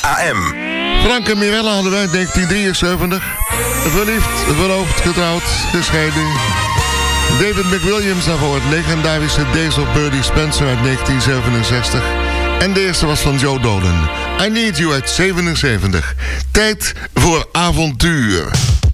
AM. Frank en Mirella hadden wij in 1973. Verliefd, verloofd, getrouwd, gescheiden. David McWilliams daarvoor het legendarische Days of Birdie Spencer uit 1967. En de eerste was van Joe Dolan. I Need You uit 77. Tijd voor avontuur.